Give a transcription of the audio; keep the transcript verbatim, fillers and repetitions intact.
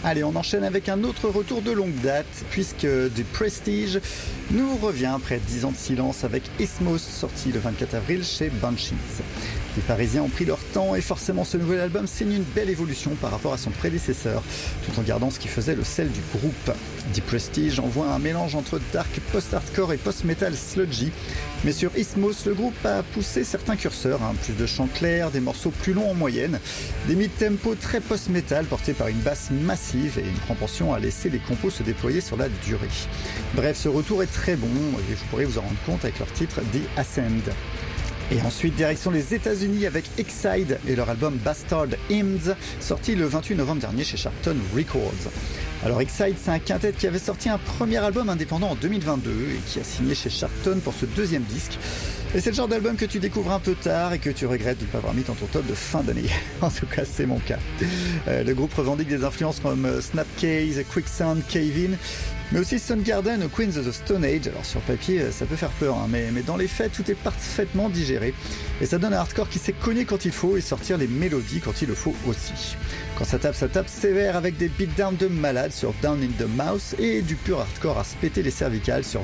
Allez, on enchaîne avec un autre retour de longue date, puisque du Prestige nous revient après dix ans de silence avec Isthmus, sorti le vingt-quatre avril chez Banshees. Les Parisiens ont pris leur temps et forcément ce nouvel album signe une belle évolution par rapport à son prédécesseur, tout en gardant ce qui faisait le sel du groupe. The Prestige envoie un mélange entre dark post-hardcore et post-metal sludgy, mais sur Isthmus, le groupe a poussé certains curseurs, hein, plus de chants clairs, des morceaux plus longs en moyenne, des mid-tempo très post-metal portés par une basse massive et une propension à laisser les compos se déployer sur la durée. Bref, ce retour est très bon et vous pourrez vous en rendre compte avec leur titre The Ascend. Et ensuite, direction les États-Unis avec Exide et leur album Bastard Hymns, sorti le vingt-huit novembre dernier chez Sharpton Records. Alors Exide, c'est un quintet qui avait sorti un premier album indépendant en deux mille vingt-deux et qui a signé chez Sharpton pour ce deuxième disque. Et c'est le genre d'album que tu découvres un peu tard et que tu regrettes de ne pas avoir mis dans ton top de fin d'année. En tout cas, c'est mon cas. Euh, le groupe revendique des influences comme euh, Snapcase, Quicksand, Cave-In, mais aussi Soundgarden ou Queens of the Stone Age. Alors sur papier, ça peut faire peur, hein, mais, mais dans les faits, tout est parfaitement digéré. Et ça donne un hardcore qui sait cogner quand il faut et sortir les mélodies quand il le faut aussi. Quand ça tape, ça tape sévère avec des beatdowns de malades sur Down in the Mouse et du pur hardcore à se péter les cervicales sur